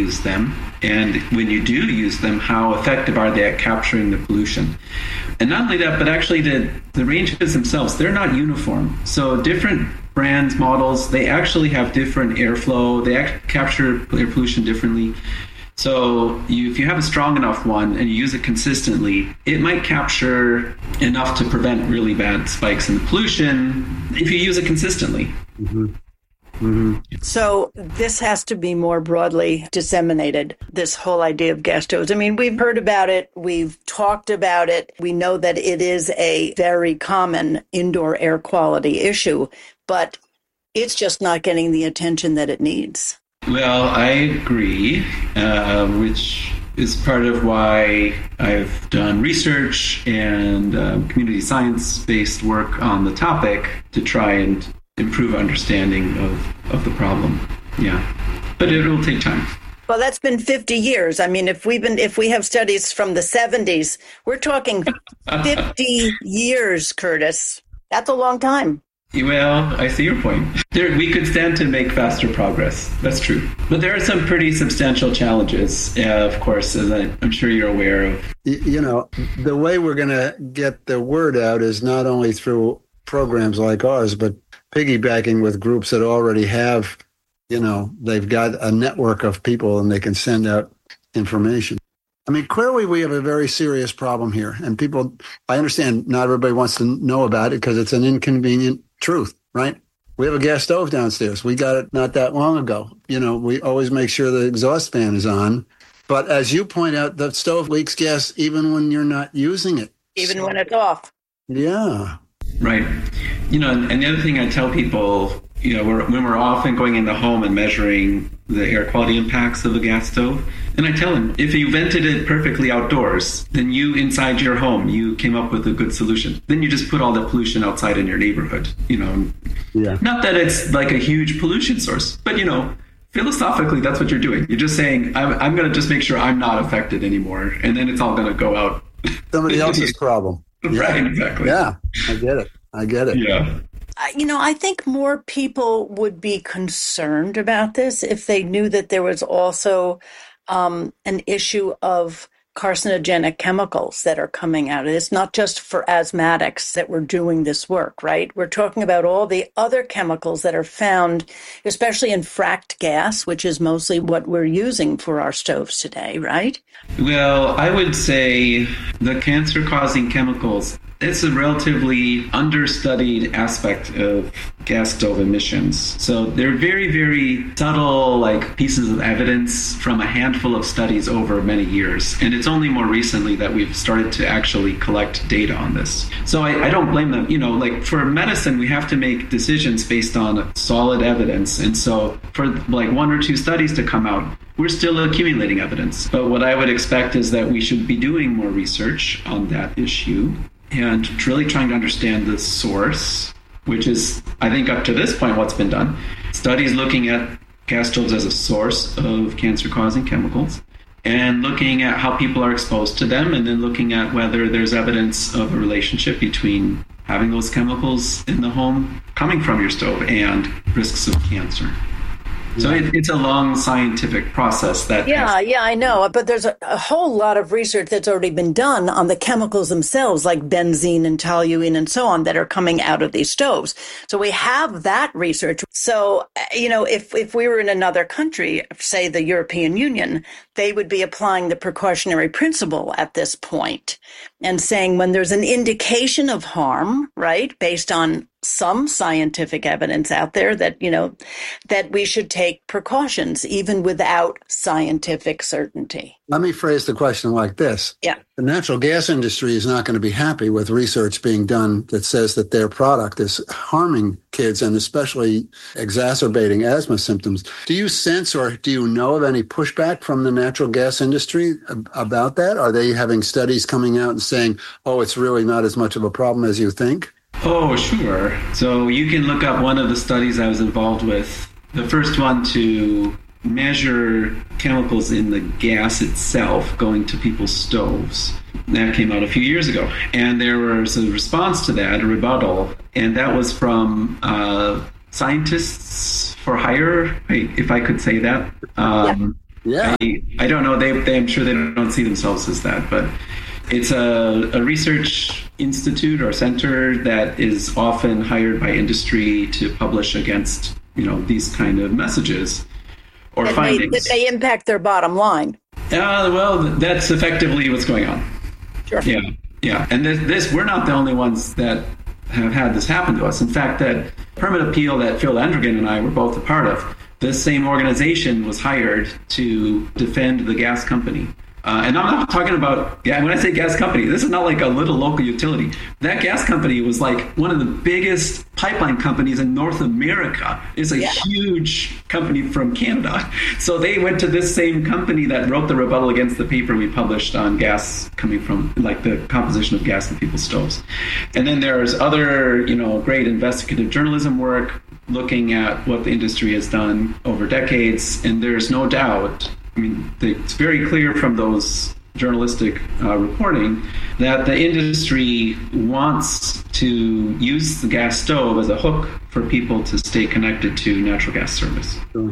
use them? And when you do use them, how effective are they at capturing the pollution? And not only that, but actually the ranges themselves, they're not uniform. So different brands, models, they actually have different airflow. They capture air pollution differently. So if you have a strong enough one and you use it consistently, it might capture enough to prevent really bad spikes in the pollution if you use it consistently. Mm-hmm. Mm-hmm. So this has to be more broadly disseminated, this whole idea of gas stoves. I mean, we've heard about it. We've talked about it. We know that it is a very common indoor air quality issue, but it's just not getting the attention that it needs. Well, I agree, which is part of why I've done research and community science-based work on the topic to try and improve understanding of the problem. Yeah, but it will take time. Well, that's been 50 years. I mean, if we have studies from the 70s, we're talking 50 years, Curtis. That's a long time. Well, I see your point. We could stand to make faster progress. That's true. But there are some pretty substantial challenges, of course, as I'm sure you're aware of. You know, the way we're going to get the word out is not only through programs like ours, but piggybacking with groups that already have, they've got a network of people and they can send out information. I mean, clearly we have a very serious problem here. And people, I understand not everybody wants to know about it because it's an inconvenient truth, right? We have a gas stove downstairs. We got it not that long ago. We always make sure the exhaust fan is on. But as you point out, the stove leaks gas even when you're not using it. Even when it's off. Yeah. Right. And the other thing I tell people, when we're often going in the home and measuring the air quality impacts of a gas stove, and I tell them, if you vented it perfectly outdoors, then you inside your home, you came up with a good solution. Then you just put all the pollution outside in your neighborhood, Yeah. Not that it's like a huge pollution source, but, philosophically, that's what you're doing. You're just saying, I'm going to just make sure I'm not affected anymore, and then it's all going to go out. Somebody else's problem. Yeah. Right, exactly. Yeah, I get it. Yeah. I think more people would be concerned about this if they knew that there was also an issue of carcinogenic chemicals that are coming out. It's not just for asthmatics that we're doing this work, right? We're talking about all the other chemicals that are found, especially in fracked gas, which is mostly what we're using for our stoves today, right? Well, I would say the cancer-causing chemicals, it's a relatively understudied aspect of gas stove emissions. So they're very, very subtle, pieces of evidence from a handful of studies over many years. And it's only more recently that we've started to actually collect data on this. So I don't blame them. For medicine, we have to make decisions based on solid evidence. And so for one or two studies to come out, we're still accumulating evidence. But what I would expect is that we should be doing more research on that issue and really trying to understand the source, which is, I think, up to this point, what's been done. Studies looking at gas stoves as a source of cancer-causing chemicals and looking at how people are exposed to them, and then looking at whether there's evidence of a relationship between having those chemicals in the home coming from your stove and risks of cancer. So it's a long scientific process. Yeah, I know. But there's a whole lot of research that's already been done on the chemicals themselves, like benzene and toluene and so on, that are coming out of these stoves. So we have that research. So, if we were in another country, say the European Union, they would be applying the precautionary principle at this point and saying when there's an indication of harm, right, based on some scientific evidence out there that, that we should take precautions even without scientific certainty. Let me phrase the question like this. Yeah. The natural gas industry is not going to be happy with research being done that says that their product is harming kids and especially exacerbating asthma symptoms. Do you sense or do you know of any pushback from the natural gas industry about that? Are they having studies coming out and saying, oh, it's really not as much of a problem as you think? Oh, sure. So you can look up one of the studies I was involved with. The first one to measure chemicals in the gas itself going to people's stoves. That came out a few years ago. And there was a response to that, a rebuttal, and that was from scientists for hire, if I could say that. Yeah. I don't know. I'm sure they don't see themselves as that, but it's a research institute or center that is often hired by industry to publish against, these kind of messages or findings. That may impact their bottom line. Well, that's effectively what's going on. Sure. Yeah. And this we're not the only ones that have had this happen to us. In fact, that permit appeal that Phil Landrigan and I were both a part of, this same organization was hired to defend the gas company. And I'm not talking about, when I say gas company, this is not like a little local utility. That gas company was like one of the biggest pipeline companies in North America. It's a huge company from Canada. So they went to this same company that wrote the rebuttal against the paper we published on gas coming from, like the composition of gas in people's stoves. And then there's other, great investigative journalism work looking at what the industry has done over decades. And there's no doubt, it's very clear from those journalistic reporting that the industry wants to use the gas stove as a hook for people to stay connected to natural gas service.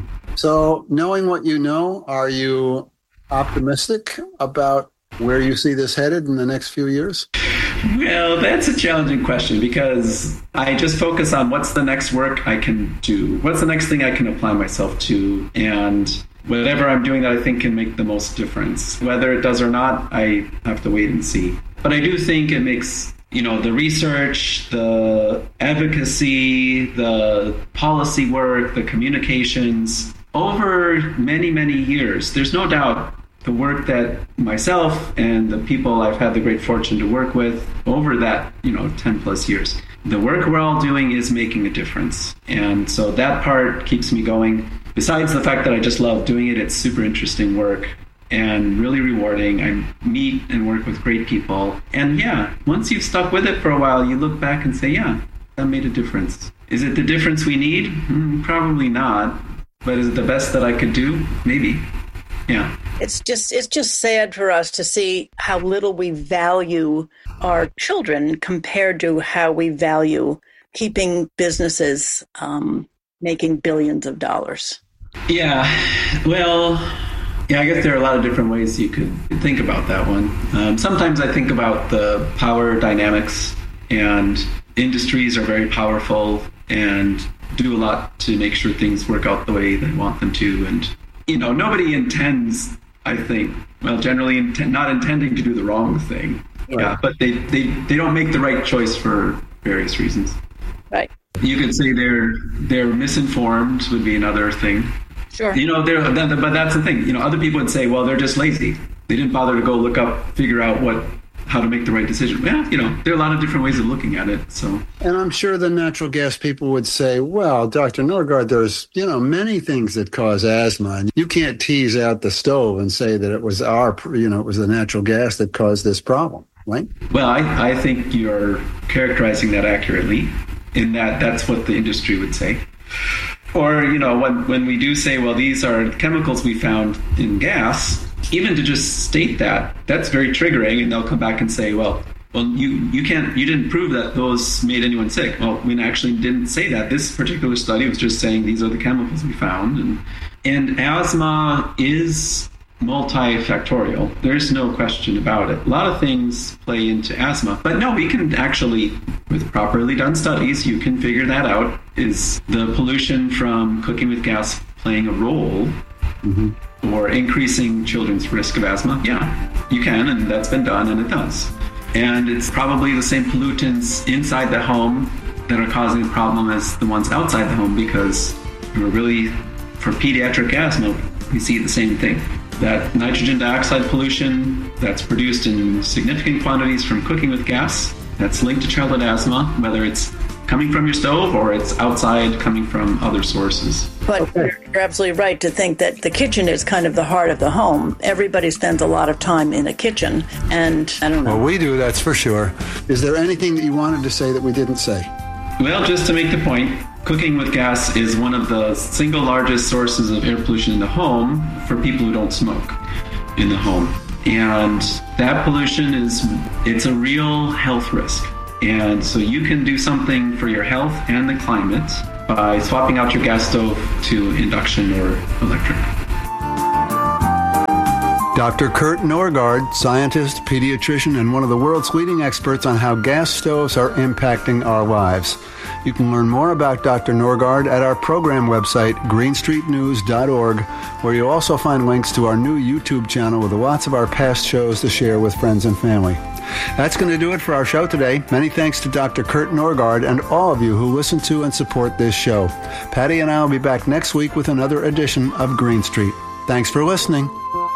So knowing what you know, are you optimistic about where you see this headed in the next few years? Well, that's a challenging question because I just focus on what's the next work I can do, what's the next thing I can apply myself to, and whatever I'm doing that I think can make the most difference. Whether it does or not, I have to wait and see. But I do think it makes, the research, the advocacy, the policy work, the communications, over many, many years, there's no doubt the work that myself and the people I've had the great fortune to work with over that, 10 plus years, the work we're all doing is making a difference. And so that part keeps me going. Besides the fact that I just love doing it, it's super interesting work and really rewarding. I meet and work with great people. And once you've stuck with it for a while, you look back and say, that made a difference. Is it the difference we need? Probably not. But is it the best that I could do? Maybe. Yeah. It's just sad for us to see how little we value our children compared to how we value keeping businesses making billions of dollars. Yeah, well, I guess there are a lot of different ways you could think about that one. Sometimes I think about the power dynamics, and industries are very powerful and do a lot to make sure things work out the way they want them to. And, nobody intends, I think, generally not intending to do the wrong thing. Right. Yeah, but they don't make the right choice for various reasons. Right. You could say they're misinformed would be another thing. Sure. But that's the thing. Other people would say, well, they're just lazy. They didn't bother to go look up, figure out how to make the right decision. Well, there are a lot of different ways of looking at it. So. And I'm sure the natural gas people would say, well, Dr. Norgaard, there's, many things that cause asthma. And you can't tease out the stove and say that it was it was the natural gas that caused this problem, right? Well, I think you're characterizing that accurately. In that's what the industry would say. Or, when we do say, well, these are chemicals we found in gas, even to just state that's very triggering, and they'll come back and say, well, you didn't prove that those made anyone sick. Well, we actually didn't say that. This particular study was just saying these are the chemicals we found. And asthma is multifactorial. There's no question about it. A lot of things play into asthma. But no, we can actually, with properly done studies, you can figure that out. Is the pollution from cooking with gas playing a role or increasing children's risk of asthma? Yeah, you can, and that's been done, and it does. And it's probably the same pollutants inside the home that are causing the problem as the ones outside the home, because for pediatric asthma, we see the same thing. That nitrogen dioxide pollution that's produced in significant quantities from cooking with gas, that's linked to childhood asthma, whether it's coming from your stove or it's outside coming from other sources. But you're absolutely right to think that the kitchen is kind of the heart of the home. Everybody spends a lot of time in a kitchen, and I don't know. Well, we do, that's for sure. Is there anything that you wanted to say that we didn't say? Well, just to make the point, cooking with gas is one of the single largest sources of air pollution in the home for people who don't smoke in the home. And that pollution it's a real health risk. And so you can do something for your health and the climate by swapping out your gas stove to induction or electric. Dr. Kurt Norgaard, scientist, pediatrician, and one of the world's leading experts on how gas stoves are impacting our lives. You can learn more about Dr. Norgaard at our program website, greenstreetnews.org, where you'll also find links to our new YouTube channel with lots of our past shows to share with friends and family. That's going to do it for our show today. Many thanks to Dr. Kurt Norgaard and all of you who listen to and support this show. Patty and I will be back next week with another edition of Green Street. Thanks for listening.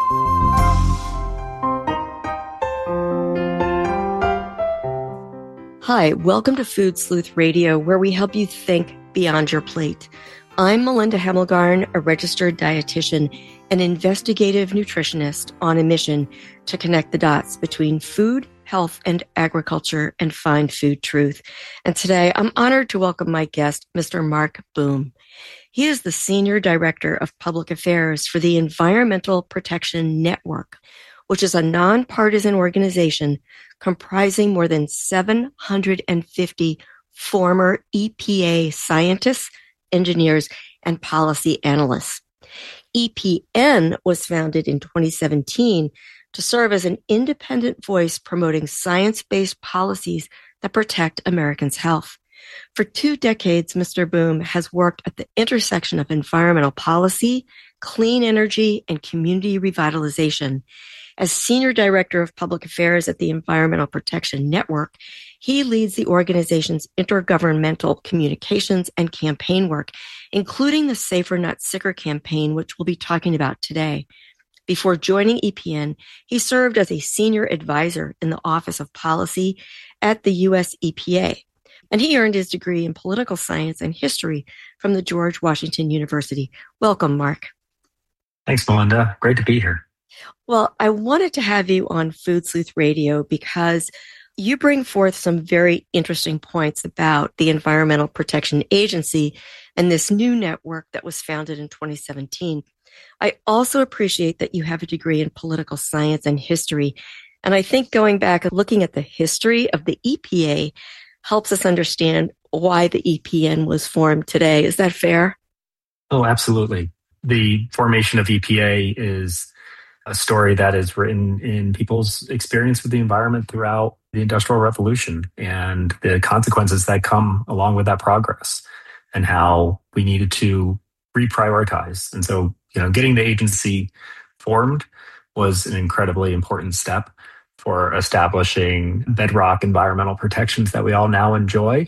Hi, welcome to Food Sleuth Radio, where we help you think beyond your plate. I'm Melinda Hemmelgarn, a registered dietitian and investigative nutritionist on a mission to connect the dots between food, health, and agriculture and find food truth. And today I'm honored to welcome my guest, Mr. Mark Boom. He is the Senior Director of Public Affairs for the Environmental Protection Network, which is a nonpartisan organization comprising more than 750 former EPA scientists, engineers, and policy analysts. EPN was founded in 2017 to serve as an independent voice promoting science-based policies that protect Americans' health. For 2 decades, Mr. Boom has worked at the intersection of environmental policy, clean energy, and community revitalization. As Senior Director of Public Affairs at the Environmental Protection Network, he leads the organization's intergovernmental communications and campaign work, including the Safer Not Sicker campaign, which we'll be talking about today. Before joining EPN, he served as a senior advisor in the Office of Policy at the U.S. EPA, and he earned his degree in political science and history from the George Washington University. Welcome, Mark. Thanks, Melinda. Great to be here. Well, I wanted to have you on Food Sleuth Radio because you bring forth some very interesting points about the Environmental Protection Agency and this new network that was founded in 2017. I also appreciate that you have a degree in political science and history. And I think going back and looking at the history of the EPA helps us understand why the EPN was formed today. Is that fair? Oh, absolutely. The formation of EPA is a story that is written in people's experience with the environment throughout the Industrial Revolution and the consequences that come along with that progress and how we needed to reprioritize. And so, getting the agency formed was an incredibly important step for establishing bedrock environmental protections that we all now enjoy.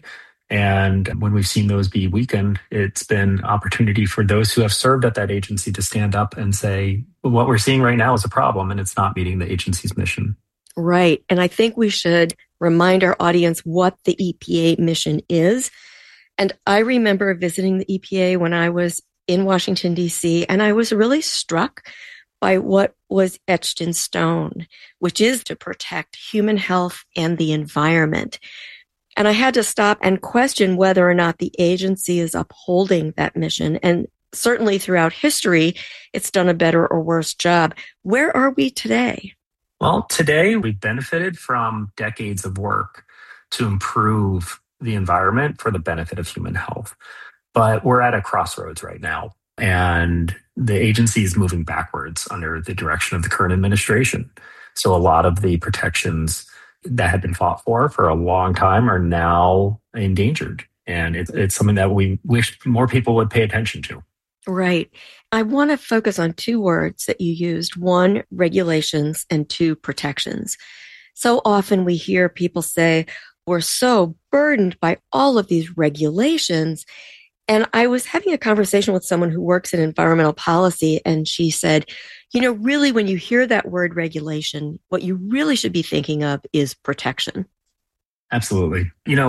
And when we've seen those be weakened, it's been opportunity for those who have served at that agency to stand up and say, well, what we're seeing right now is a problem and it's not meeting the agency's mission. Right. And I think we should remind our audience what the EPA mission is. And I remember visiting the EPA when I was in Washington, D.C., and I was really struck by what was etched in stone, which is to protect human health and the environment. And I had to stop and question whether or not the agency is upholding that mission. And certainly throughout history, it's done a better or worse job. Where are we today? Well, today we've benefited from decades of work to improve the environment for the benefit of human health. But we're at a crossroads right now, and the agency is moving backwards under the direction of the current administration. So a lot of the protections that had been fought for a long time are now endangered. And it's something that we wish more people would pay attention to. Right. I want to focus on 2 words that you used. 1, regulations, and 2, protections. So often we hear people say, we're so burdened by all of these regulations. And I was having a conversation with someone who works in environmental policy, and she said, really, when you hear that word regulation, what you really should be thinking of is protection. Absolutely.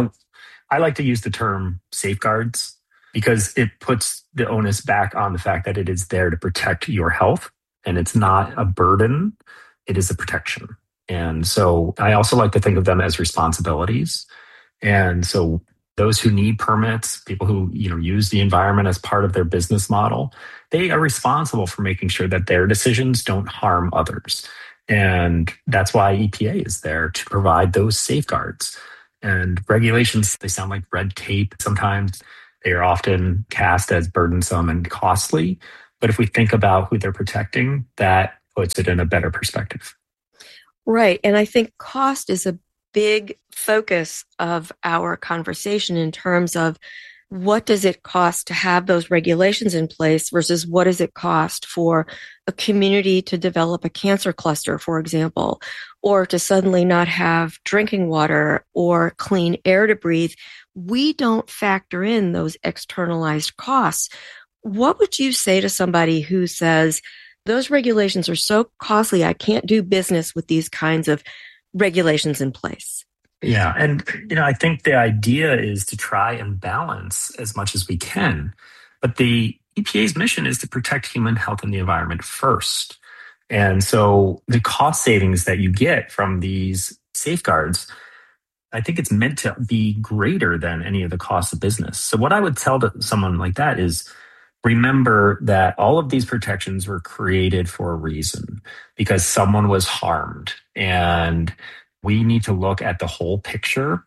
I like to use the term safeguards because it puts the onus back on the fact that it is there to protect your health, and it's not a burden. It is a protection. And so I also like to think of them as responsibilities. And so those who need permits, people who use the environment as part of their business model, they are responsible for making sure that their decisions don't harm others. And that's why EPA is there, to provide those safeguards. And regulations, they sound like red tape. Sometimes they are often cast as burdensome and costly. But if we think about who they're protecting, that puts it in a better perspective. Right. And I think cost is a big focus of our conversation in terms of what does it cost to have those regulations in place versus what does it cost for a community to develop a cancer cluster, for example, or to suddenly not have drinking water or clean air to breathe. We don't factor in those externalized costs. What would you say to somebody who says, those regulations are so costly, I can't do business with these kinds of regulations in place? Yeah. And, I think the idea is to try and balance as much as we can. But the EPA's mission is to protect human health and the environment first. And so the cost savings that you get from these safeguards, I think it's meant to be greater than any of the costs of business. So what I would tell to someone like that is, remember that all of these protections were created for a reason because someone was harmed. And we need to look at the whole picture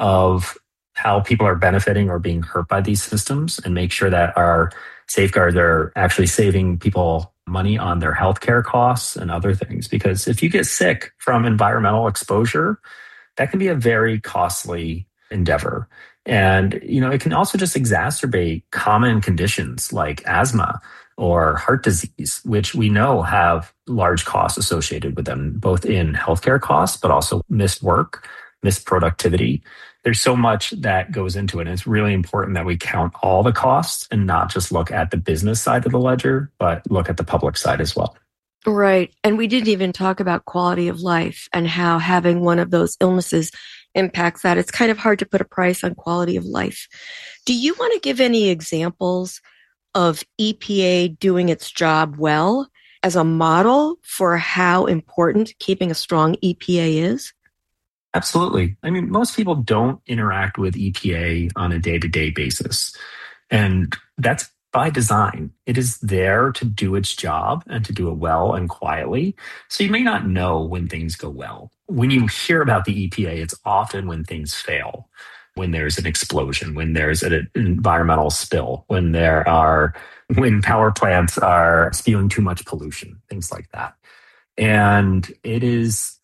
of how people are benefiting or being hurt by these systems and make sure that our safeguards are actually saving people money on their healthcare costs and other things. Because if you get sick from environmental exposure, that can be a very costly endeavor. And, it can also just exacerbate common conditions like asthma or heart disease, which we know have large costs associated with them, both in healthcare costs, but also missed work, missed productivity. There's so much that goes into it. And it's really important that we count all the costs and not just look at the business side of the ledger, but look at the public side as well. Right. And we didn't even talk about quality of life and how having one of those illnesses impacts that. It's kind of hard to put a price on quality of life. Do you want to give any examples of EPA doing its job well as a model for how important keeping a strong EPA is? Absolutely. I mean, most people don't interact with EPA on a day-to-day basis. And that's by design. It is there to do its job and to do it well and quietly. So you may not know when things go well. When you hear about the EPA, it's often when things fail, when there's an explosion, when there's an environmental spill, when power plants are spewing too much pollution, things like that. And it is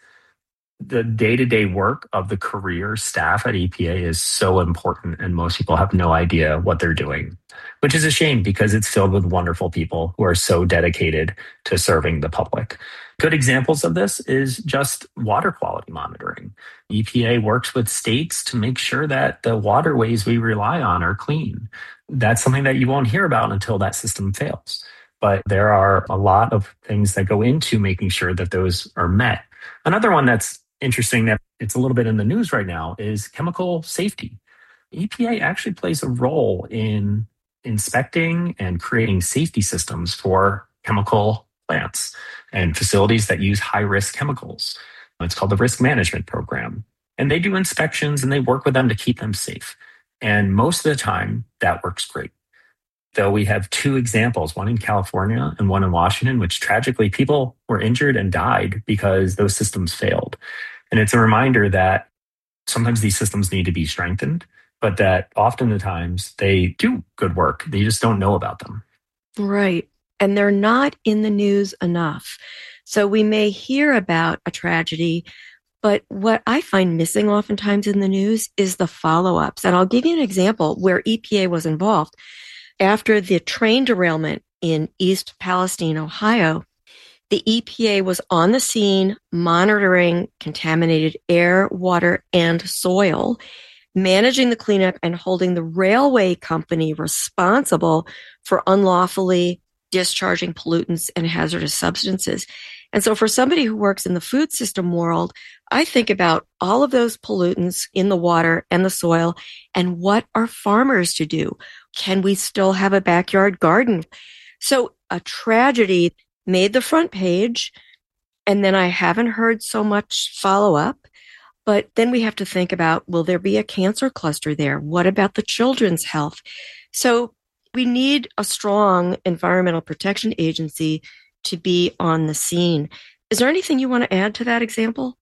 the day-to-day work of the career staff at EPA is so important, and most people have no idea what they're doing, which is a shame because it's filled with wonderful people who are so dedicated to serving the public. Good examples of this is just water quality monitoring. EPA works with states to make sure that the waterways we rely on are clean. That's something that you won't hear about until that system fails. But there are a lot of things that go into making sure that those are met. Another one that's interesting that it's a little bit in the news right now is chemical safety. EPA actually plays a role in inspecting and creating safety systems for chemical plants and facilities that use high-risk chemicals. It's called the Risk Management Program. And they do inspections and they work with them to keep them safe. And most of the time, that works great. Though we have two examples, one in California and one in Washington, which tragically people were injured and died because those systems failed. And it's a reminder that sometimes these systems need to be strengthened, but that often the times they do good work. They just don't know about them. Right. And they're not in the news enough. So we may hear about a tragedy, but what I find missing oftentimes in the news is the follow-ups. And I'll give you an example where EPA was involved. After the train derailment in East Palestine, Ohio, the EPA was on the scene monitoring contaminated air, water, and soil, managing the cleanup and holding the railway company responsible for unlawfully discharging pollutants and hazardous substances. And so for somebody who works in the food system world, I think about all of those pollutants in the water and the soil and what are farmers to do? Can we still have a backyard garden? So a tragedy made the front page, and then I haven't heard so much follow up. But then we have to think about, will there be a cancer cluster there? What about the children's health? So we need a strong environmental protection agency to be on the scene. Is there anything you want to add to that example?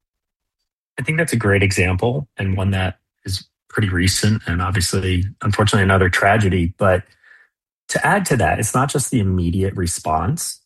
I think that's a great example and one that is pretty recent and obviously, unfortunately, another tragedy. But to add to that, it's not just the immediate response,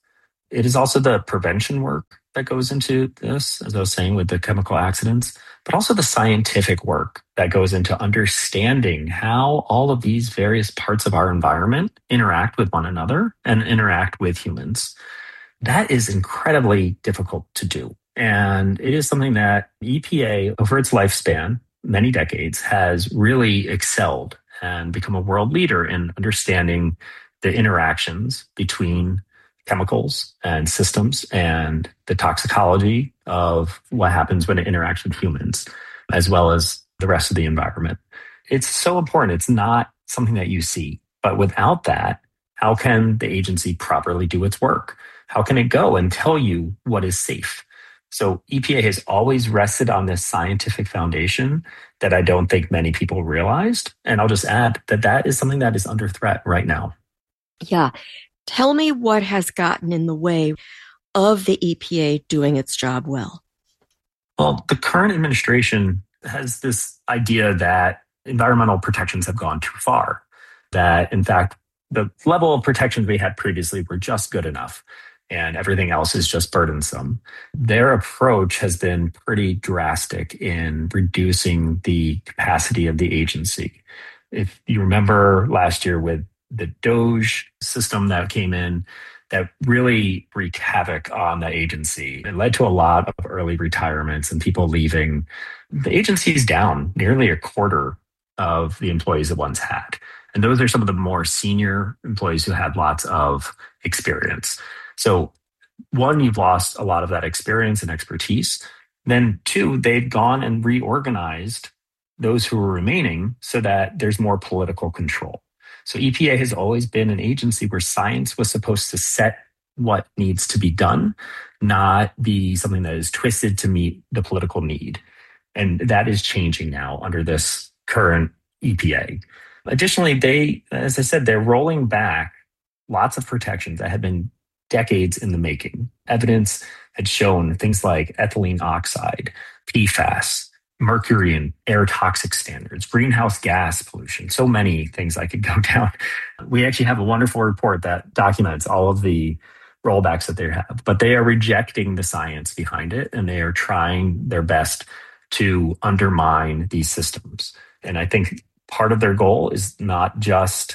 It is also the prevention work that goes into this, as I was saying, with the chemical accidents, but also the scientific work that goes into understanding how all of these various parts of our environment interact with one another and interact with humans. That is incredibly difficult to do. And it is something that EPA, over its lifespan, many decades, has really excelled and become a world leader in understanding the interactions between chemicals and systems and the toxicology of what happens when it interacts with humans, as well as the rest of the environment. It's so important. It's not something that you see. But without that, how can the agency properly do its work? How can it go and tell you what is safe? So EPA has always rested on this scientific foundation that I don't think many people realized. And I'll just add that that is something that is under threat right now. Yeah. Tell me what has gotten in the way of the EPA doing its job well. Well, the current administration has this idea that environmental protections have gone too far, that in fact, the level of protections we had previously were just good enough and everything else is just burdensome. Their approach has been pretty drastic in reducing the capacity of the agency. If you remember last year with the DOGE system that came in, that really wreaked havoc on the agency. It led to a lot of early retirements and people leaving. The agency is down nearly a quarter of the employees it once had. And those are some of the more senior employees who had lots of experience. So one, you've lost a lot of that experience and expertise. Then two, they've gone and reorganized those who are remaining so that there's more political control. So EPA has always been an agency where science was supposed to set what needs to be done, not be something that is twisted to meet the political need. And that is changing now under this current EPA. Additionally, they, as I said, they're rolling back lots of protections that had been decades in the making. Evidence had shown things like ethylene oxide, PFAS, mercury and air toxic standards, greenhouse gas pollution, so many things I could go down. We actually have a wonderful report that documents all of the rollbacks that they have, but they are rejecting the science behind it and they are trying their best to undermine these systems. And I think part of their goal is not just,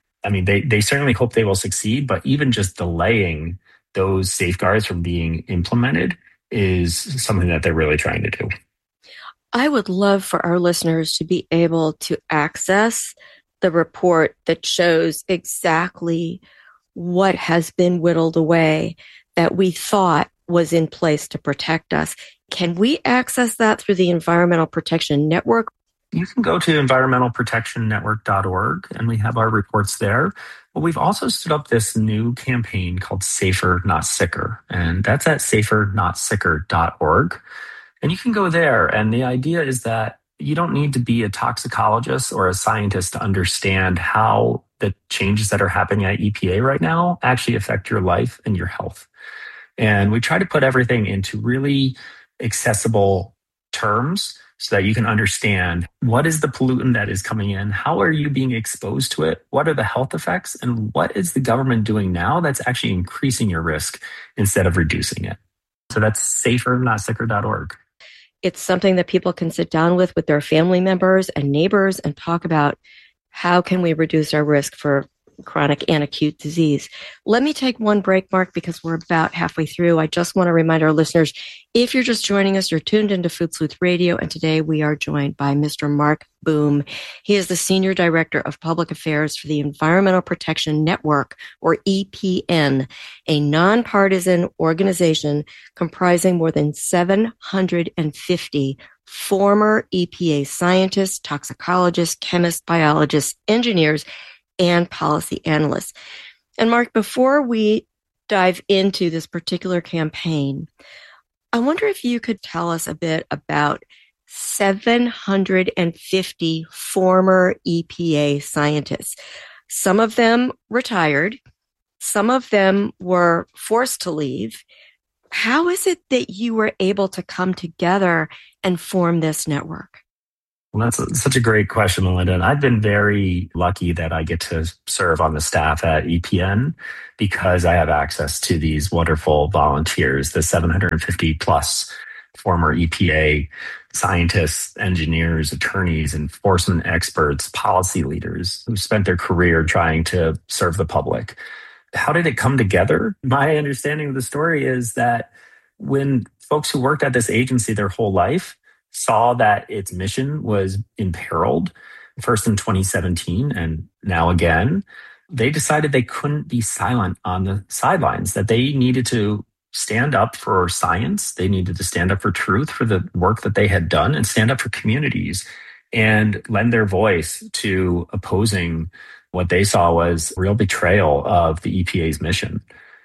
they certainly hope they will succeed, but even just delaying those safeguards from being implemented is something that they're really trying to do. I would love for our listeners to be able to access the report that shows exactly what has been whittled away that we thought was in place to protect us. Can we access that through the Environmental Protection Network? You can go to environmentalprotectionnetwork.org and we have our reports there. But we've also stood up this new campaign called Safer, Not Sicker. And that's at safernotsicker.org. And you can go there. And the idea is that you don't need to be a toxicologist or a scientist to understand how the changes that are happening at EPA right now actually affect your life and your health. And we try to put everything into really accessible terms so that you can understand what is the pollutant that is coming in, how are you being exposed to it, what are the health effects, and what is the government doing now that's actually increasing your risk instead of reducing it. So that's safernotsicker.org. It's something that people can sit down with their family members and neighbors and talk about how can we reduce our risk for chronic and acute disease. Let me take one break, Mark, because we're about halfway through. I just want to remind our listeners, if you're just joining us, you're tuned into Food Sleuth Radio, and today we are joined by Mr. Mark Boom. He is the Senior Director of Public Affairs for the Environmental Protection Network, or EPN, a nonpartisan organization comprising more than 750 former EPA scientists, toxicologists, chemists, biologists, engineers, and policy analysts. And Mark, before we dive into this particular campaign, I wonder if you could tell us a bit about 750 former EPA scientists. Some of them retired, some of them were forced to leave. How is it that you were able to come together and form this network? Well, that's such a great question, Melinda. And I've been very lucky that I get to serve on the staff at EPN because I have access to these wonderful volunteers, the 750 plus former EPA scientists, engineers, attorneys, enforcement experts, policy leaders who spent their career trying to serve the public. How did it come together? My understanding of the story is that when folks who worked at this agency their whole life saw that its mission was imperiled, first in 2017 and now again, they decided they couldn't be silent on the sidelines, that they needed to stand up for science. They needed to stand up for truth, for the work that they had done, and stand up for communities and lend their voice to opposing what they saw was real betrayal of the EPA's mission.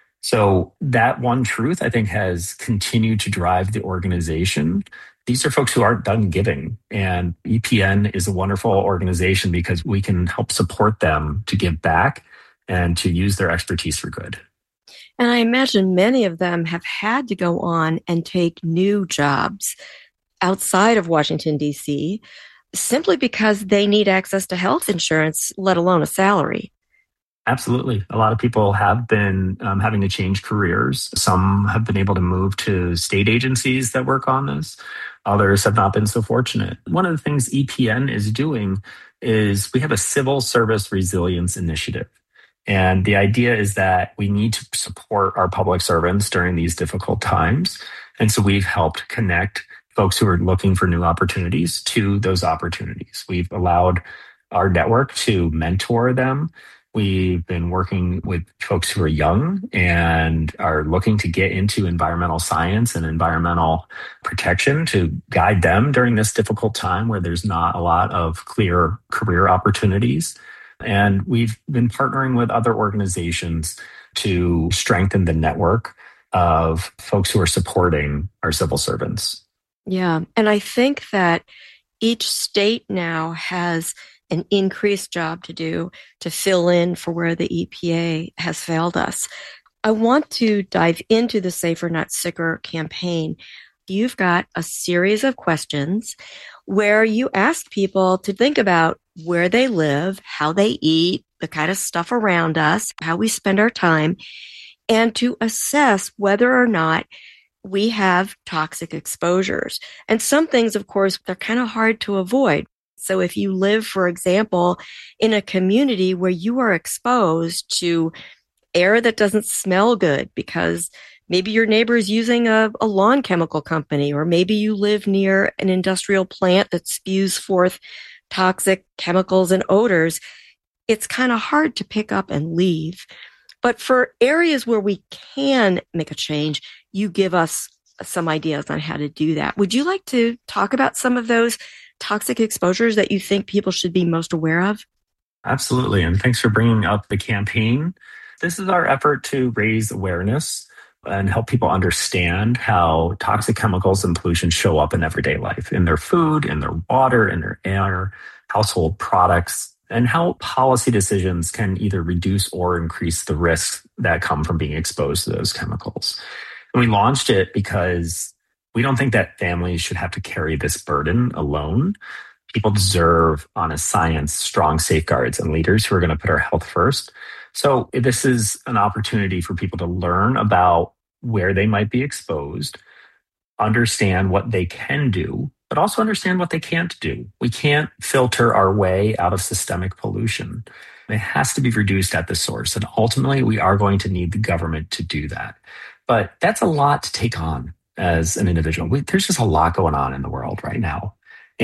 So that one truth, I think, has continued to drive the organization. These are folks who aren't done giving. And EPN is a wonderful organization because we can help support them to give back and to use their expertise for good. And I imagine many of them have had to go on and take new jobs outside of Washington, D.C., simply because they need access to health insurance, let alone a salary. Absolutely. A lot of people have been having to change careers. Some have been able to move to state agencies that work on this. Others have not been so fortunate. One of the things EPN is doing is we have a civil service resilience initiative. And the idea is that we need to support our public servants during these difficult times. And so we've helped connect folks who are looking for new opportunities to those opportunities. We've allowed our network to mentor them. We've been working with folks who are young and are looking to get into environmental science and environmental protection to guide them during this difficult time where there's not a lot of clear career opportunities. And we've been partnering with other organizations to strengthen the network of folks who are supporting our civil servants. Yeah. And I think that each state now has an increased job to do to fill in for where the EPA has failed us. I want to dive into the Safer Not Sicker campaign. You've got a series of questions where you ask people to think about where they live, how they eat, the kind of stuff around us, how we spend our time, and to assess whether or not we have toxic exposures. And some things, of course, they're kind of hard to avoid. So if you live, for example, in a community where you are exposed to air that doesn't smell good because maybe your neighbor is using a lawn chemical company, or maybe you live near an industrial plant that spews forth toxic chemicals and odors, it's kind of hard to pick up and leave. But for areas where we can make a change, you give us some ideas on how to do that. Would you like to talk about some of those toxic exposures that you think people should be most aware of? Absolutely. And thanks for bringing up the campaign. This is our effort to raise awareness and help people understand how toxic chemicals and pollution show up in everyday life, in their food, in their water, in their air, household products, and how policy decisions can either reduce or increase the risks that come from being exposed to those chemicals. And we launched it because we don't think that families should have to carry this burden alone. People deserve honest science, strong safeguards, and leaders who are going to put our health first. So this is an opportunity for people to learn about where they might be exposed, understand what they can do, but also understand what they can't do. We can't filter our way out of systemic pollution. It has to be reduced at the source. And ultimately, we are going to need the government to do that. But that's a lot to take on as an individual. There's just a lot going on in the world right now.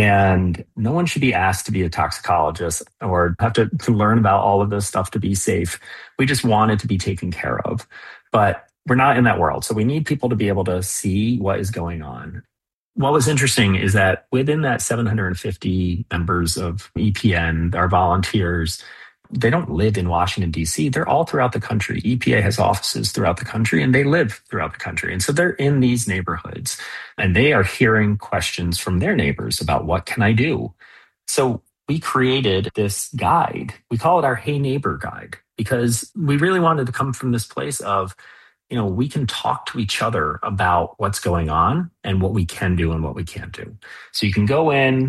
And no one should be asked to be a toxicologist or have to learn about all of this stuff to be safe. We just want it to be taken care of. But we're not in that world. So we need people to be able to see what is going on. What was interesting is that within that 750 members of EPN, our volunteers, they don't live in Washington, D.C. They're all throughout the country. EPA has offices throughout the country, and they live throughout the country. And so they're in these neighborhoods, and they are hearing questions from their neighbors about what can I do? So we created this guide. We call it our Hey Neighbor Guide, because we really wanted to come from this place of, we can talk to each other about what's going on and what we can do and what we can't do. So you can go in,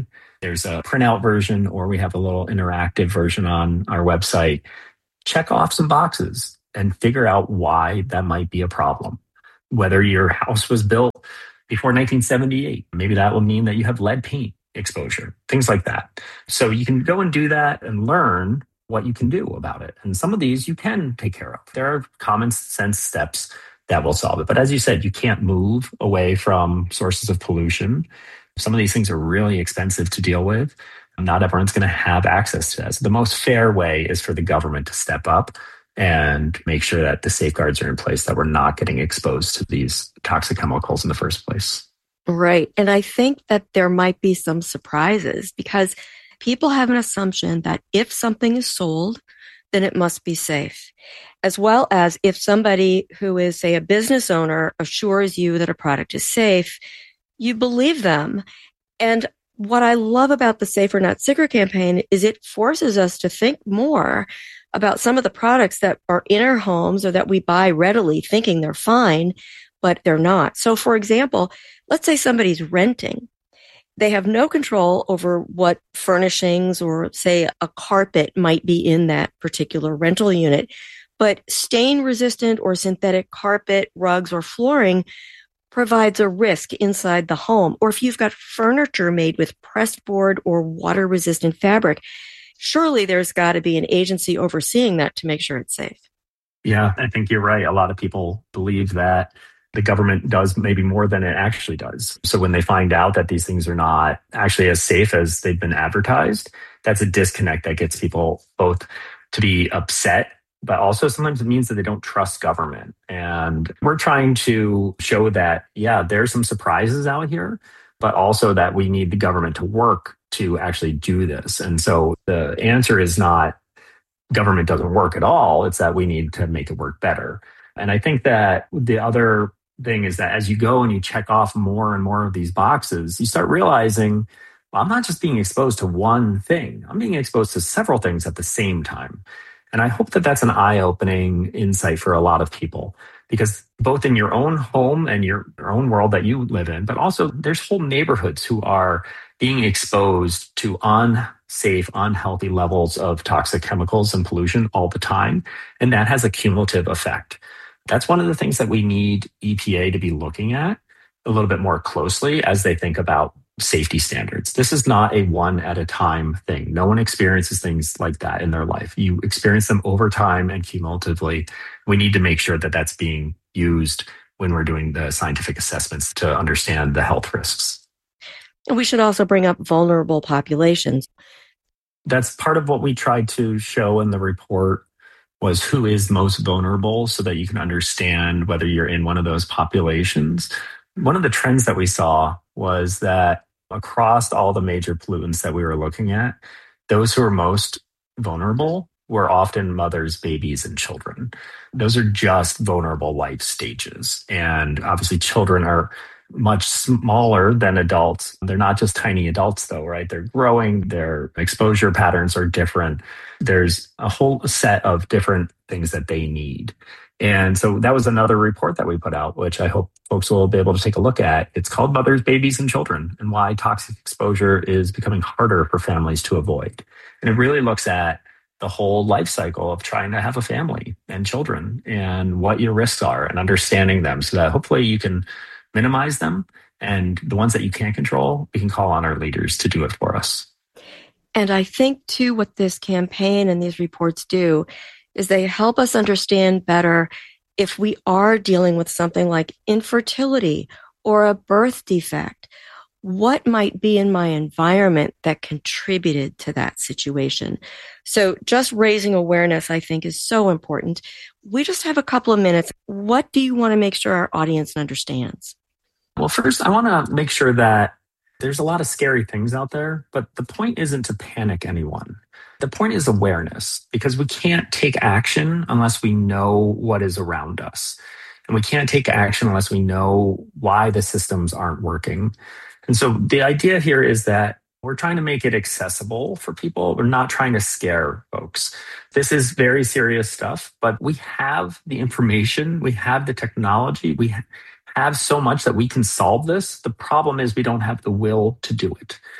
There's a printout version, or we have a little interactive version on our website. Check off some boxes and figure out why that might be a problem. Whether your house was built before 1978, maybe that will mean that you have lead paint exposure, things like that. So you can go and do that and learn what you can do about it. And some of these you can take care of. There are common sense steps that will solve it. But as you said, you can't move away from sources of pollution. Some of these things are really expensive to deal with. Not everyone's going to have access to that. So the most fair way is for the government to step up and make sure that the safeguards are in place, that we're not getting exposed to these toxic chemicals in the first place. Right. And I think that there might be some surprises because people have an assumption that if something is sold, then it must be safe. As well as if somebody who is, say, a business owner assures you that a product is safe, you believe them. And what I love about the Safer Not Sicker campaign is it forces us to think more about some of the products that are in our homes or that we buy readily thinking they're fine, but they're not. So for example, let's say somebody's renting. They have no control over what furnishings or say a carpet might be in that particular rental unit, but stain resistant or synthetic carpet, rugs, or flooring provides a risk inside the home. Or if you've got furniture made with pressed board or water resistant fabric, surely there's got to be an agency overseeing that to make sure it's safe. Yeah, I think you're right. A lot of people believe that the government does maybe more than it actually does. So when they find out that these things are not actually as safe as they've been advertised, that's a disconnect that gets people both to be upset, but also sometimes it means that they don't trust government. And we're trying to show that, yeah, there's some surprises out here, but also that we need the government to work to actually do this. And so the answer is not government doesn't work at all. It's that we need to make it work better. And I think that the other thing is that as you go and you check off more and more of these boxes, you start realizing, well, I'm not just being exposed to one thing. I'm being exposed to several things at the same time. And I hope that that's an eye-opening insight for a lot of people, because both in your own home and your own world that you live in, but also there's whole neighborhoods who are being exposed to unsafe, unhealthy levels of toxic chemicals and pollution all the time. And that has a cumulative effect. That's one of the things that we need EPA to be looking at a little bit more closely as they think about safety standards. This is not a one at a time thing. No one experiences things like that in their life. You experience them over time and cumulatively. We need to make sure that that's being used when we're doing the scientific assessments to understand the health risks. We should also bring up vulnerable populations. That's part of what we tried to show in the report was who is most vulnerable so that you can understand whether you're in one of those populations. One of the trends that we saw was that across all the major pollutants that we were looking at, those who are most vulnerable were often mothers, babies, and children. Those are just vulnerable life stages. And obviously children are much smaller than adults. They're not just tiny adults though, right? They're growing, their exposure patterns are different. There's a whole set of different things that they need. And so that was another report that we put out, which I hope folks will be able to take a look at. It's called Mothers, Babies, and Children, and Why Toxic Exposure is Becoming Harder for Families to Avoid. And it really looks at the whole life cycle of trying to have a family and children and what your risks are and understanding them so that hopefully you can minimize them. And the ones that you can't control, we can call on our leaders to do it for us. And I think, too, what this campaign and these reports do is they help us understand better if we are dealing with something like infertility or a birth defect, what might be in my environment that contributed to that situation. So just raising awareness, I think, is so important. We just have a couple of minutes. What do you want to make sure our audience understands? Well, first, I want to make sure that there's a lot of scary things out there, but the point isn't to panic anyone. The point is awareness, because we can't take action unless we know what is around us. And we can't take action unless we know why the systems aren't working. And so the idea here is that we're trying to make it accessible for people. We're not trying to scare folks. This is very serious stuff, but we have the information, we have the technology, we have so much that we can solve this. The problem is we don't have the will to do it.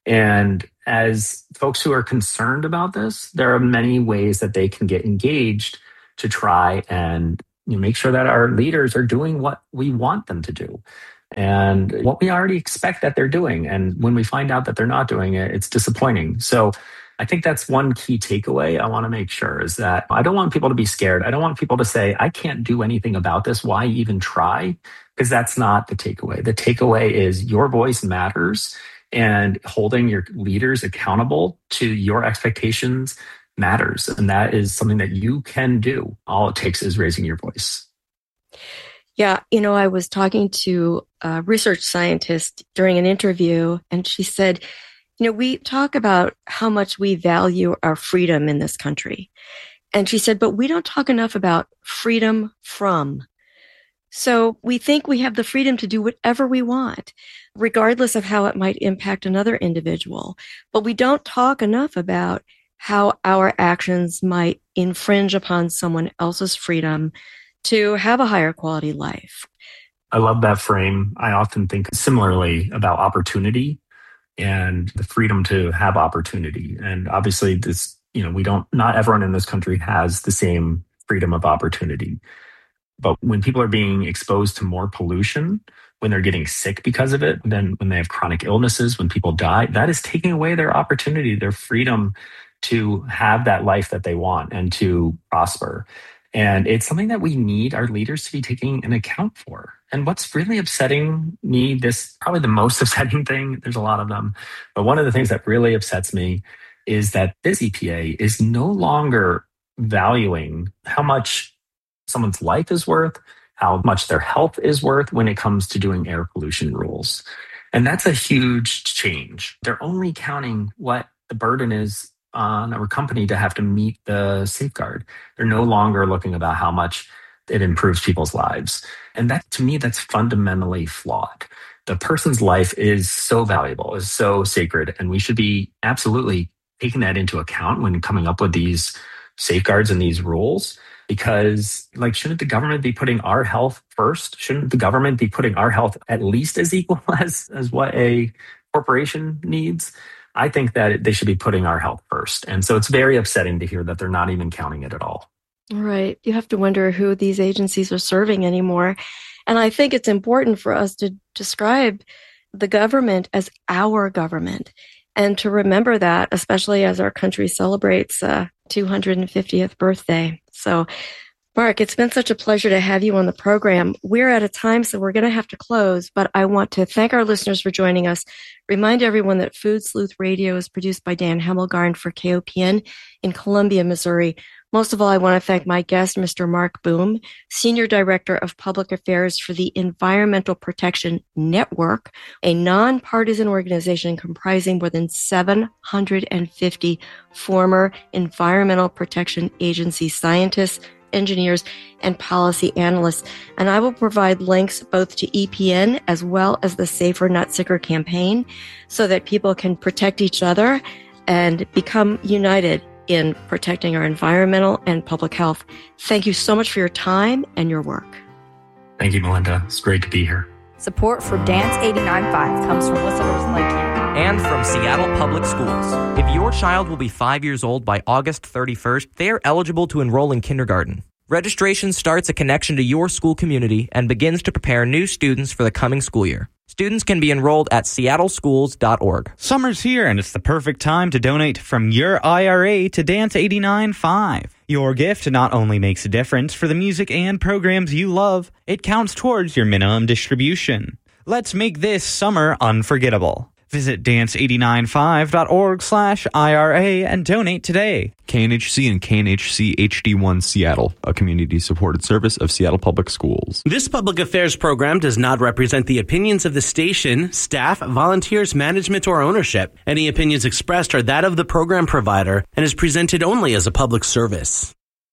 And as folks who are concerned about this, there are many ways that they can get engaged to try and make sure that our leaders are doing what we want them to do and what we already expect that they're doing. And when we find out that they're not doing it, it's disappointing. So I think that's one key takeaway I want to make sure is that I don't want people to be scared. I don't want people to say, I can't do anything about this. Why even try? Because that's not the takeaway. The takeaway is your voice matters, and holding your leaders accountable to your expectations matters. And that is something that you can do. All it takes is raising your voice. Yeah, I was talking to a research scientist during an interview, and she said, we talk about how much we value our freedom in this country. And she said, but we don't talk enough about freedom from. So we think we have the freedom to do whatever we want, regardless of how it might impact another individual. But we don't talk enough about how our actions might infringe upon someone else's freedom to have a higher quality life. I love that frame. I often think similarly about opportunity and the freedom to have opportunity. And obviously this, not everyone in this country has the same freedom of opportunity. But when people are being exposed to more pollution, when they're getting sick because of it, then when they have chronic illnesses, when people die, that is taking away their opportunity, their freedom to have that life that they want and to prosper. And it's something that we need our leaders to be taking an account for. And what's really upsetting me, this probably the most upsetting thing, there's a lot of them, but one of the things that really upsets me is that this EPA is no longer valuing how much someone's life is worth, how much their health is worth when it comes to doing air pollution rules. And that's a huge change. They're only counting what the burden is on our company to have to meet the safeguard. They're no longer looking about how much it improves people's lives. And that, to me, that's fundamentally flawed. The person's life is so valuable, is so sacred, and we should be absolutely taking that into account when coming up with these safeguards and these rules. Because, shouldn't the government be putting our health first? Shouldn't the government be putting our health at least as equal as what a corporation needs? I think that they should be putting our health first. And so it's very upsetting to hear that they're not even counting it at all. Right. You have to wonder who these agencies are serving anymore. And I think it's important for us to describe the government as our government and to remember that, especially as our country celebrates 250th birthday. So, Mark, it's been such a pleasure to have you on the program. We're at a time, so we're going to have to close, but I want to thank our listeners for joining us. Remind everyone that Food Sleuth Radio is produced by Dan Hemmelgarn for KOPN in Columbia, Missouri. Most of all, I want to thank my guest, Mr. Mark Boom, Senior Director of Public Affairs for the Environmental Protection Network, a nonpartisan organization comprising more than 750 former Environmental Protection Agency scientists, engineers, and policy analysts. And I will provide links both to EPN as well as the Safer Not Sicker campaign so that people can protect each other and become united in protecting our environmental and public health. Thank you so much for your time and your work. Thank you, Melinda. It's great to be here. Support for Dance 89.5 comes from listeners like you. And from Seattle Public Schools. If your child will be 5 years old by August 31st, they are eligible to enroll in kindergarten. Registration starts a connection to your school community and begins to prepare new students for the coming school year. Students can be enrolled at seattleschools.org. Summer's here, and it's the perfect time to donate from your IRA to Dance 89.5. Your gift not only makes a difference for the music and programs you love, it counts towards your minimum distribution. Let's make this summer unforgettable. Visit dance895.org/IRA and donate today. KNHC and KNHC HD1 Seattle, a community-supported service of Seattle Public Schools. This public affairs program does not represent the opinions of the station, staff, volunteers, management, or ownership. Any opinions expressed are that of the program provider and is presented only as a public service.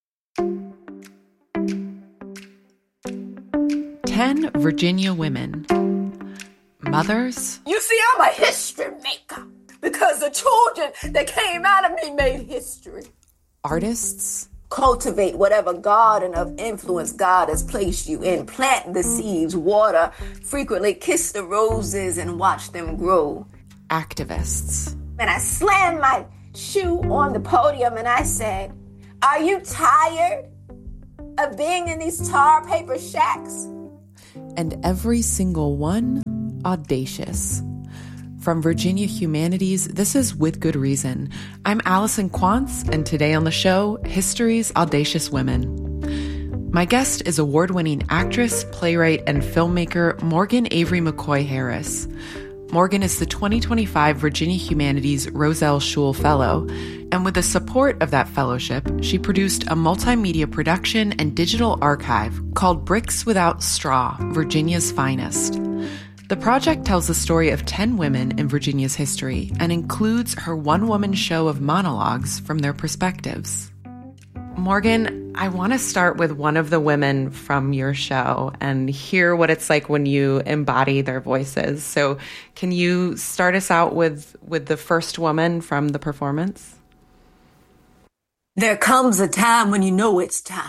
10 Virginia women. Mothers? You see, I'm a history maker because the children that came out of me made history. Artists? Cultivate whatever garden of influence God has placed you in. Plant the seeds, water, frequently kiss the roses and watch them grow. activists. And I slammed my shoe on the podium and I said, "Are you tired of being in these tar paper shacks?" And every single one audacious. From Virginia Humanities, this is With Good Reason. I'm Allison Quantz, and today on the show, History's Audacious Women. My guest is award-winning actress, playwright, and filmmaker Morgan Avery McCoy Harris. Morgan is the 2025 Virginia Humanities Roselle Schule Fellow, and with the support of that fellowship, she produced a multimedia production and digital archive called Bricks Without Straw, Virginia's Finest. The project tells the story of 10 women in Virginia's history and includes her one-woman show of monologues from their perspectives. Morgan, I want to start with one of the women from your show and hear what it's like when you embody their voices. So can you start us out with the first woman from the performance? There comes a time when you know it's time.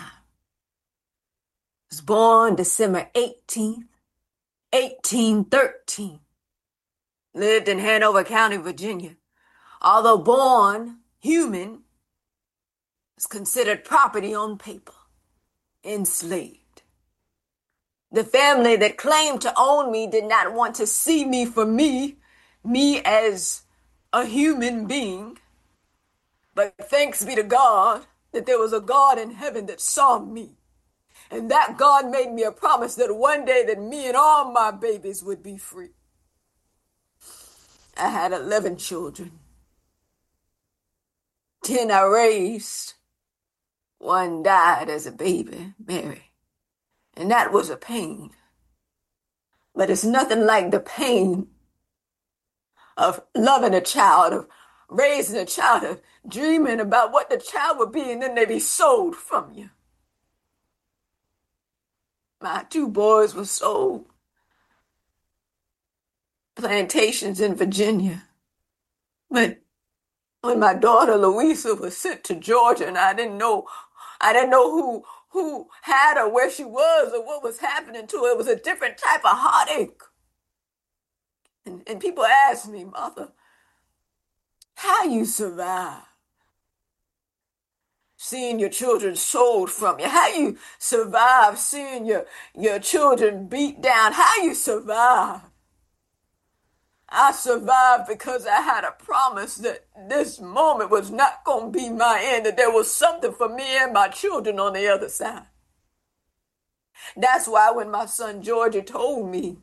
I was born December 18th, 1813. Lived in Hanover County, Virginia. Although born human, was considered property on paper, enslaved. The family that claimed to own me did not want to see me for me as a human being. But thanks be to God that there was a God in heaven that saw me. And that God made me a promise that one day that me and all my babies would be free. I had 11 children. 10 I raised. One died as a baby, Mary. And that was a pain. But it's nothing like the pain of loving a child, of raising a child, of dreaming about what the child would be, and then they be sold from you. My 2 boys were sold. Plantations in Virginia. But when my daughter Louisa was sent to Georgia, and I didn't know who had her, where she was, or what was happening to her, it was a different type of heartache. And people ask me, "Mother, how you survive seeing your children sold from you? How you survive seeing your children beat down? How you survive?" I survived because I had a promise that this moment was not going to be my end, that there was something for me and my children on the other side. That's why when my son Georgie told me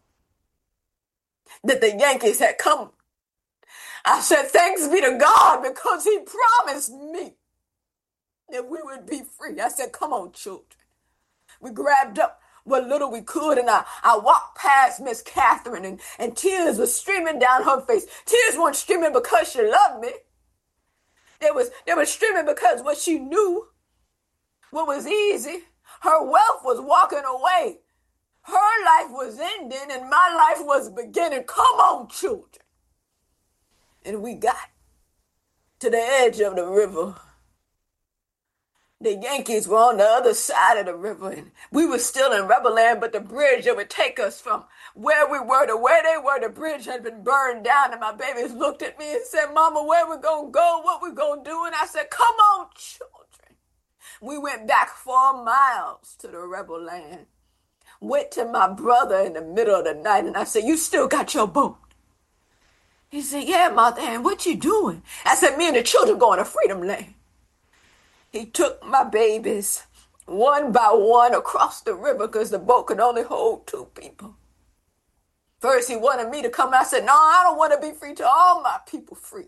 that the Yankees had come, I said, thanks be to God, because he promised me that we would be free. I said, come on, children. We grabbed up what little we could, and I walked past Miss Catherine, and tears were streaming down her face. Tears weren't streaming because she loved me. They were streaming because what she knew, what was easy, her wealth was walking away. Her life was ending, and my life was beginning. Come on, children. And we got to the edge of the river. The Yankees were on the other side of the river, and we were still in rebel land, but the bridge that would take us from where we were to where they were, the bridge had been burned down, and my babies looked at me and said, Mama, where we gonna go? What we gonna do? And I said, come on, children. We went back 4 miles to the rebel land, went to my brother in the middle of the night, and I said, you still got your boat? He said, yeah, Mother, and what you doing? I said, me and the children going to Freedom Land. He took my babies one by one across the river because the boat could only hold 2 people. First, he wanted me to come. I said, no, I don't want to be free till all my people free.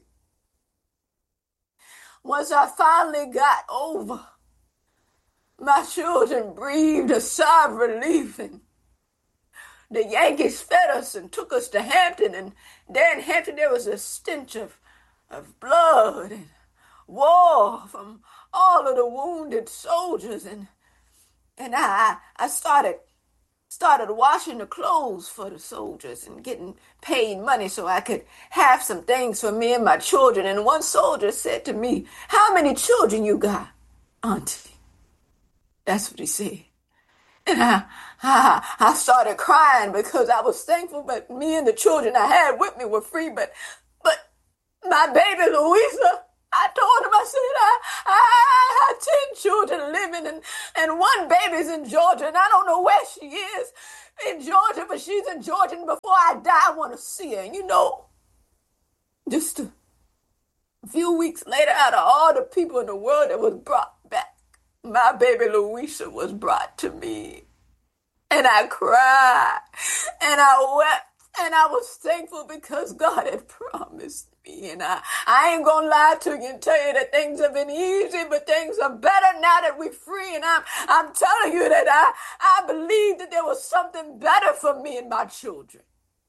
Once I finally got over, my children breathed a sigh of relief, and the Yankees fed us and took us to Hampton, and there in Hampton there was a stench of blood and war from all of the wounded soldiers, and I started washing the clothes for the soldiers and getting paid money so I could have some things for me and my children. And one soldier said to me, how many children you got, Auntie? That's what he said. And I started crying because I was thankful, but me and the children I had with me were free. But my baby Louisa, I told him, I said, I had 10 children living, and one baby's in Georgia, and I don't know where she is in Georgia, but she's in Georgia, and before I die, I want to see her. And just a few weeks later, out of all the people in the world that was brought back, my baby Louisa was brought to me. And I cried, and I wept, and I was thankful because God had promised me. And I ain't gonna lie to you and tell you that things have been easy, but things are better now that we're free. And I'm telling you that I believe that there was something better for me and my children.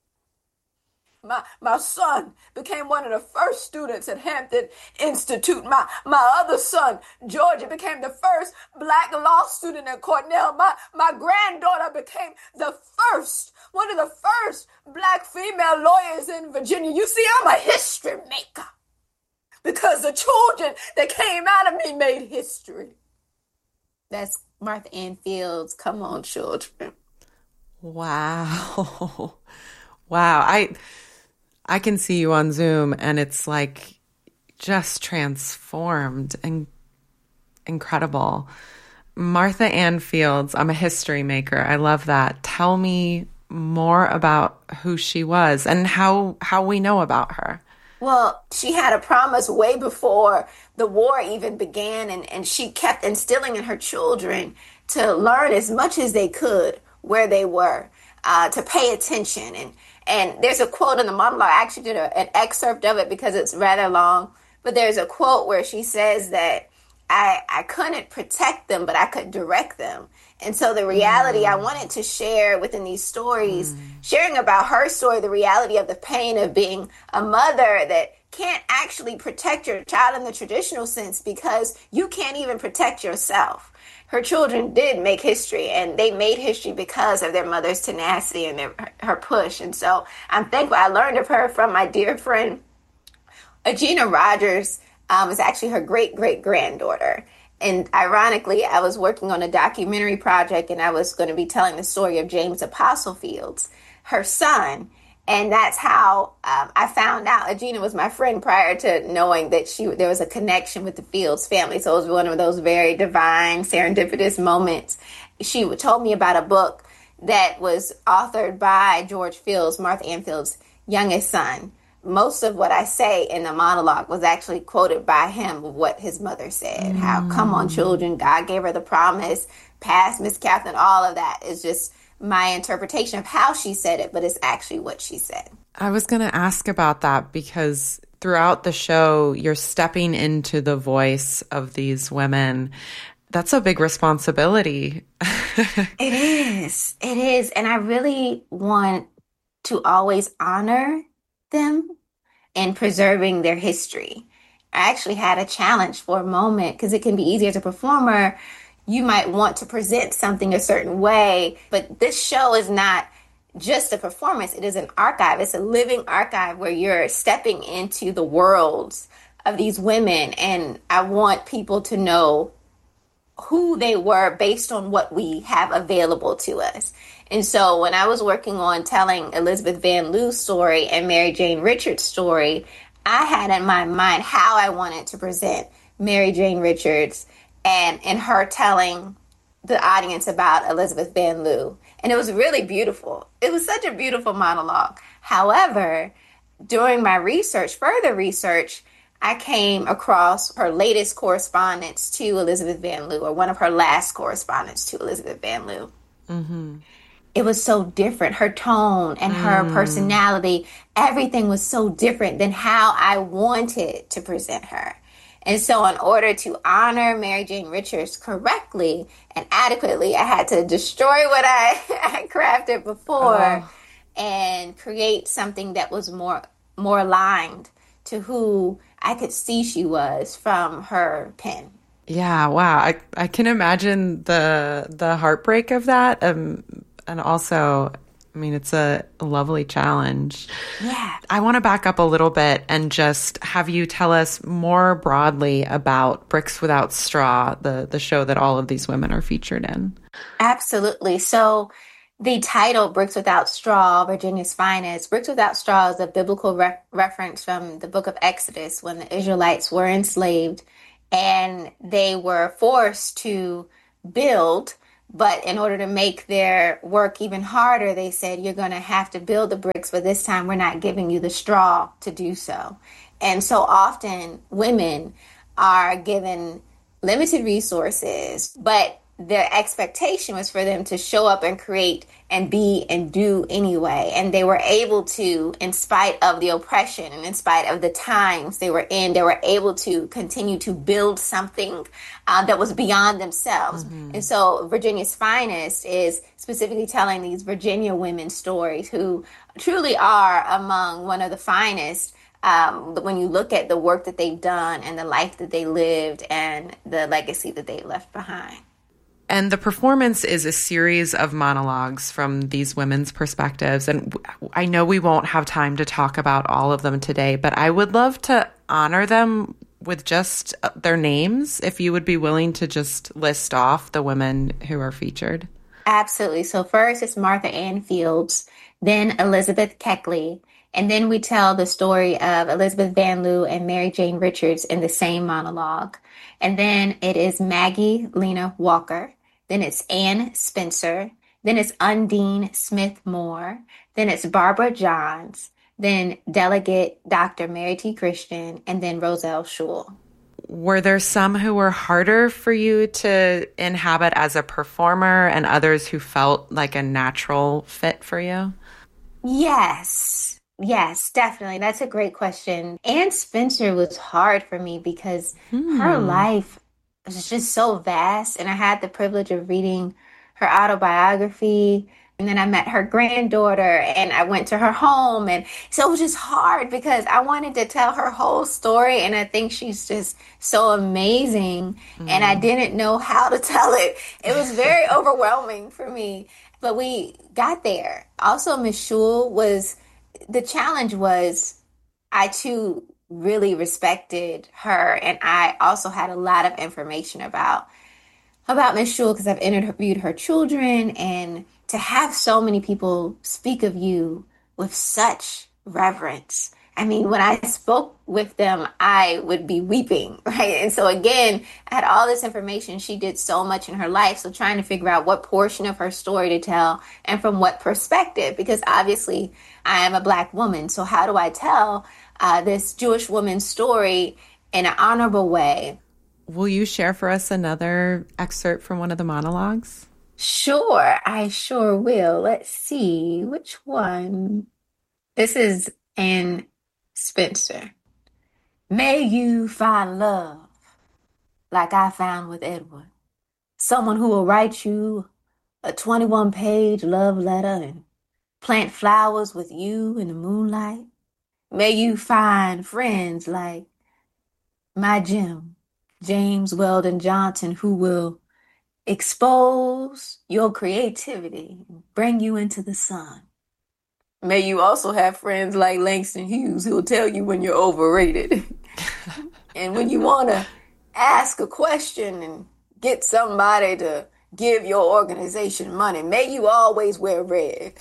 My son became one of the first students at Hampton Institute. My other son, Georgia, became the first black law student at Cornell. My granddaughter became one of the first black female lawyers in Virginia. You see, I'm a history maker because the children that came out of me made history. That's Martha Ann Fields. Come on, children. Wow. Wow. I can see you on Zoom, and it's like just transformed and incredible. Martha Ann Fields, I'm a history maker. I love that. Tell me more about who she was and how we know about her. Well, she had a promise way before the war even began, and she kept instilling in her children to learn as much as they could where they were, to pay attention. And there's a quote in the monologue. I actually did an excerpt of it because it's rather long. But there's a quote where she says that I couldn't protect them, but I could direct them. And so the reality I wanted to share within these stories, sharing about her story, the reality of the pain of being a mother that can't actually protect your child in the traditional sense because you can't even protect yourself. Her children did make history, and they made history because of their mother's tenacity and her push. And so I'm thankful. I learned of her from my dear friend, Agena Rogers, is actually her great-great-granddaughter. And ironically, I was working on a documentary project, and I was going to be telling the story of James Apostle Fields, her son. And that's how I found out. Agena was my friend prior to knowing that there was a connection with the Fields family. So it was one of those very divine, serendipitous moments. She told me about a book that was authored by George Fields, Martha Ann Fields' youngest son. Most of what I say in the monologue was actually quoted by him, what his mother said. How, come on, children, God gave her the promise, past Miss Catherine, all of that is just my interpretation of how she said it, but it's actually what she said. I was going to ask about that because throughout the show, you're stepping into the voice of these women. That's a big responsibility. It is. It is. And I really want to always honor them in preserving their history. I actually had a challenge for a moment because it can be easy as a performer. You might want to present something a certain way, but this show is not just a performance. It is an archive. It's a living archive where you're stepping into the worlds of these women. And I want people to know who they were based on what we have available to us. And so when I was working on telling Elizabeth Van Loo's story and Mary Jane Richards' story, I had in my mind how I wanted to present Mary Jane Richards and her telling the audience about Elizabeth Van Loo. And it was really beautiful. It was such a beautiful monologue. However, during my further research, I came across her latest correspondence to Elizabeth Van Loo, or one of her last correspondence to Elizabeth Van Loo. Mm-hmm. It was so different. Her tone and her personality, everything was so different than how I wanted to present her. And so in order to honor Mary Jane Richards correctly and adequately, I had to destroy what I crafted before and create something that was more aligned to who I could see she was from her pen. Yeah, wow. I can imagine the heartbreak of that. And also, I mean, it's a lovely challenge. Yeah. I want to back up a little bit and just have you tell us more broadly about Bricks Without Straw, the show that all of these women are featured in. Absolutely. So the title, Bricks Without Straw, Virginia's Finest, Bricks Without Straw is a biblical reference from the book of Exodus when the Israelites were enslaved and they were forced to build. But in order to make their work even harder, they said, you're going to have to build the bricks, but this time we're not giving you the straw to do so. And so often women are given limited resources, but their expectation was for them to show up and create and be and do anyway. And they were able to, in spite of the oppression and in spite of the times they were in, they were able to continue to build something that was beyond themselves. Mm-hmm. And so Virginia's Finest is specifically telling these Virginia women's stories who truly are among one of the finest when you look at the work that they've done and the life that they lived and the legacy that they left behind. And the performance is a series of monologues from these women's perspectives. And I know we won't have time to talk about all of them today, but I would love to honor them with just their names, if you would be willing to just list off the women who are featured. Absolutely. So first it's Martha Ann Fields, then Elizabeth Keckley, and then we tell the story of Elizabeth Van Lew and Mary Jane Richards in the same monologue. And then it is Maggie Lena Walker. Then it's Ann Spencer. Then it's Undine Smith Moore. Then it's Barbara Johns. Then Delegate Dr. Mary T. Christian. And then Roselle Schule. Were there some who were harder for you to inhabit as a performer and others who felt like a natural fit for you? Yes, definitely. That's a great question. Ann Spencer was hard for me because her life was just so vast. And I had the privilege of reading her autobiography. And then I met her granddaughter and I went to her home. And so it was just hard because I wanted to tell her whole story. And I think she's just so amazing. And I didn't know how to tell it. It was very overwhelming for me. But we got there. Also, Miss Schule the challenge was I too really respected her. And I also had a lot of information about Miss Schule because I've interviewed her children, and to have so many people speak of you with such reverence. I mean, when I spoke with them, I would be weeping, right? And so again, I had all this information. She did so much in her life. So trying to figure out what portion of her story to tell and from what perspective, because obviously I am a Black woman. So how do I tell this Jewish woman's story in an honorable way? Will you share for us another excerpt from one of the monologues? Sure, I sure will. Let's see, which one? This is Ann Spencer. May you find love like I found with Edward. Someone who will write you a 21-page love letter and plant flowers with you in the moonlight. May you find friends like my Jim, James Weldon Johnson, who will expose your creativity and bring you into the sun. May you also have friends like Langston Hughes who will tell you when you're overrated. And when you want to ask a question and get somebody to give your organization money, may you always wear red.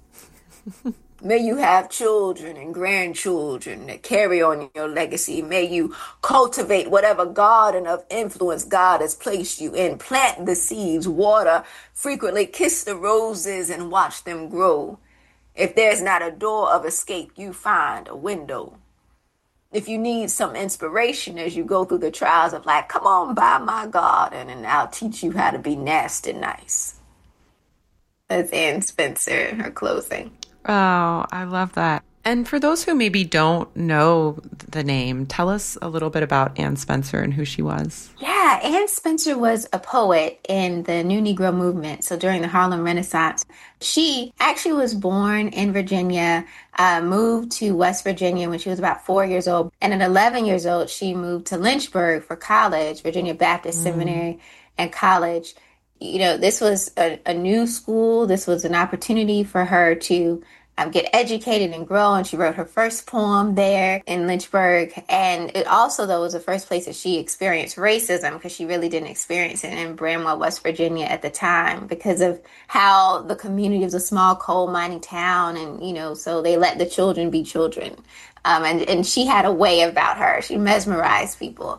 May you have children and grandchildren that carry on your legacy. May you cultivate whatever garden of influence God has placed you in. Plant the seeds, water, frequently kiss the roses and watch them grow. If there's not a door of escape, you find a window. If you need some inspiration as you go through the trials of life, come on by my garden and I'll teach you how to be nasty nice. That's Ann Spencer, her closing. Oh, I love that. And for those who maybe don't know the name, tell us a little bit about Ann Spencer and who she was. Yeah, Ann Spencer was a poet in the New Negro movement. So during the Harlem Renaissance, she actually was born in Virginia, moved to West Virginia when she was about 4 years old. And at 11 years old, she moved to Lynchburg for college, Virginia Baptist Seminary and college. You know, this was a new school. This was an opportunity for her to get educated and grow. And she wrote her first poem there in Lynchburg. And it also, though, was the first place that she experienced racism, because she really didn't experience it in Bramwell, West Virginia at the time, because of how the community was a small coal mining town. And, you know, so they let the children be children. And she had a way about her. She mesmerized people.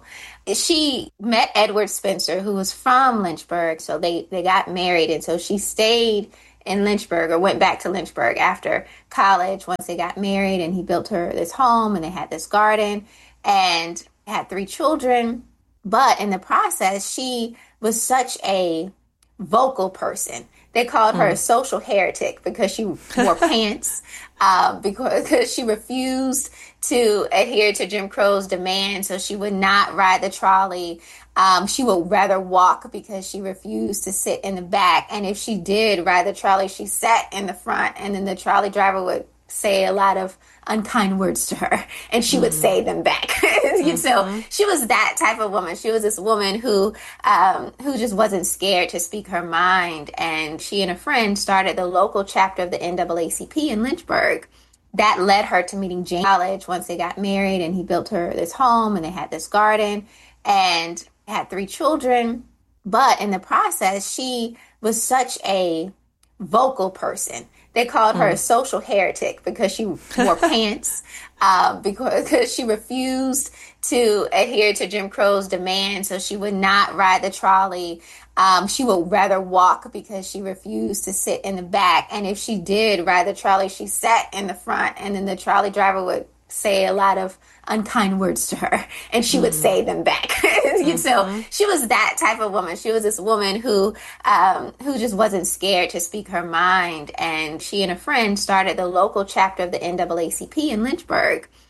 She met Edward Spencer, who was from Lynchburg. So they got married. And so she stayed in Lynchburg, or went back to Lynchburg after college once they got married, and he built her this home, and they had this garden and had 3 children. But in the process, she was such a vocal person. They called her a social heretic because she wore pants, because she refused to adhere to Jim Crow's demands. So she would not ride the trolley. She would rather walk because she refused to sit in the back. And if she did ride the trolley, she sat in the front, and then the trolley driver would say a lot of unkind words to her, and she would say them back. So she was that type of woman. She was this woman who just wasn't scared to speak her mind. And she and a friend started the local chapter of the NAACP in Lynchburg. That led her to meeting James College once they got married, and he built her this home, and they had this garden and had 3 children. But in the process, she was such a vocal person. They called her a social heretic because she wore pants, because she refused to adhere to Jim Crow's demands. So she would not ride the trolley. She would rather walk because she refused to sit in the back. And if she did ride the trolley, she sat in the front, and then the trolley driver would say a lot of unkind words to her, and she would say them back. So she was that type of woman. She was this woman who just wasn't scared to speak her mind. And she and a friend started the local chapter of the NAACP in Lynchburg.